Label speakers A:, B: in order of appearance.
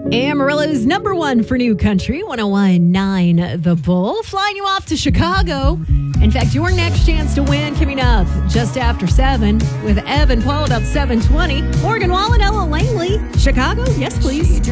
A: Amarillo's number one for new country, 101.9 The Bull, flying you off to Chicago. In fact, your next chance to win coming up just after 7 with Evan Paul at 7:20. Morgan Wallen, Ella Langley. Chicago, yes, please.